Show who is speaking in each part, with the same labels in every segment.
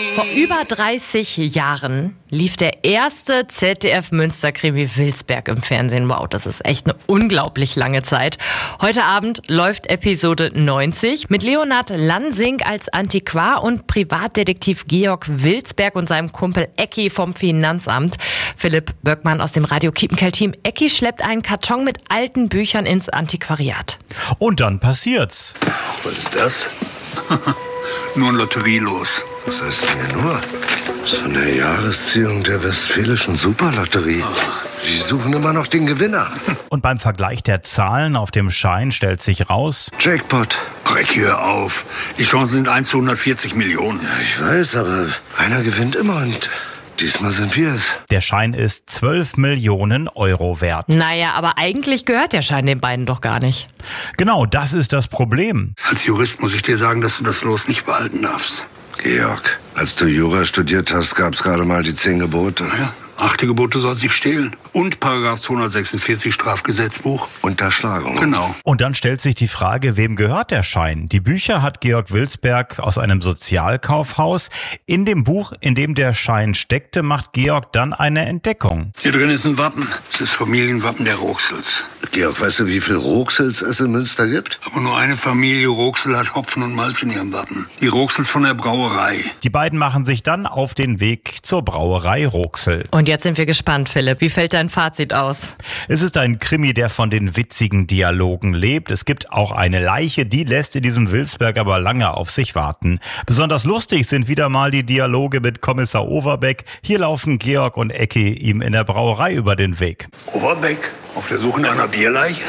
Speaker 1: Vor über 30 Jahren lief der erste ZDF-Münster-Krimi Wilsberg im Fernsehen. Wow, das ist echt eine unglaublich lange Zeit. Heute Abend läuft Episode 90 mit Leonhard Lansing als Antiquar und Privatdetektiv Georg Wilsberg und seinem Kumpel Ecki vom Finanzamt. Philipp Böckmann aus dem Radio Kiepenkerl-Team. Ecki schleppt einen Karton mit alten Büchern ins Antiquariat.
Speaker 2: Und dann passiert's.
Speaker 3: Was ist das? Nur ein Lotterielos.
Speaker 4: Was heißt denn nur? Das ist von der Jahresziehung der Westfälischen Superlotterie. Die suchen immer noch den Gewinner.
Speaker 2: Und beim Vergleich der Zahlen auf dem Schein stellt sich raus:
Speaker 4: Jackpot.
Speaker 3: Ach, hör auf. Die Chancen sind 1 zu 140 Millionen.
Speaker 4: Ja, ich weiß, aber einer gewinnt immer und diesmal sind wir es.
Speaker 2: Der Schein ist 12 Millionen Euro wert.
Speaker 1: Naja, aber eigentlich gehört der Schein den beiden doch gar nicht.
Speaker 2: Genau, das ist das Problem.
Speaker 3: Als Jurist muss ich dir sagen, dass du das Los nicht behalten darfst.
Speaker 4: Georg, als du Jura studiert hast, gab's gerade mal die 10 Gebote.
Speaker 3: Ja, 8 Gebote soll sich stehlen. Und Paragraph 246 Strafgesetzbuch.
Speaker 4: Unterschlagung.
Speaker 3: Genau.
Speaker 2: Und dann stellt sich die Frage, wem gehört der Schein? Die Bücher hat Georg Wilsberg aus einem Sozialkaufhaus. In dem Buch, in dem der Schein steckte, macht Georg dann eine Entdeckung.
Speaker 3: Hier drin ist ein Wappen. Das ist das Familienwappen der Roxels.
Speaker 4: Georg, weißt du, wie viel Roxels es in Münster gibt?
Speaker 3: Aber nur eine Familie Roxel hat Hopfen und Malz in ihrem Wappen. Die Roxels von der Brauerei.
Speaker 2: Die beiden machen sich dann auf den Weg zur Brauerei Roxel.
Speaker 1: Und jetzt sind wir gespannt, Philipp. Wie fällt dein Fazit aus?
Speaker 2: Es ist ein Krimi, der von den witzigen Dialogen lebt. Es gibt auch eine Leiche, die lässt in diesem Wilsberg aber lange auf sich warten. Besonders lustig sind wieder mal die Dialoge mit Kommissar Overbeck. Hier laufen Georg und Ecki ihm in der Brauerei über den Weg.
Speaker 3: Overbeck? Auf der Suche nach einer Bierleiche?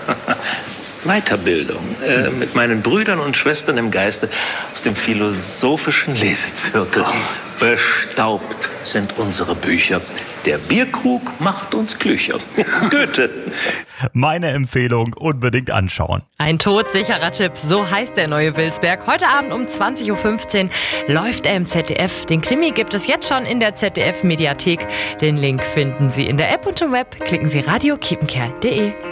Speaker 5: Weiterbildung mit meinen Brüdern und Schwestern im Geiste aus dem philosophischen Lesezirkel. Bestaubt sind unsere Bücher. Der Bierkrug macht uns klücher. Goethe.
Speaker 2: Meine Empfehlung, unbedingt anschauen.
Speaker 1: Ein todsicherer Tipp, so heißt der neue Wilsberg. Heute Abend um 20.15 Uhr läuft er im ZDF. Den Krimi gibt es jetzt schon in der ZDF-Mediathek. Den Link finden Sie in der App und im Web. Klicken Sie radiokiepenkerl.de.